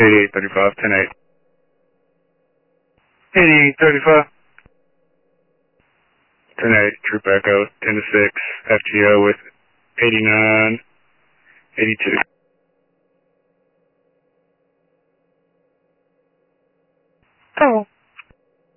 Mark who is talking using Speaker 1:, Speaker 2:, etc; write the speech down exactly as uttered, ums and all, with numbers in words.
Speaker 1: eighty-eight thirty-five, ten eight. eighty-eight thirty-five. ten eight, Troop Echo, ten to six, F G O with eighty-nine, eighty-two.
Speaker 2: Oh.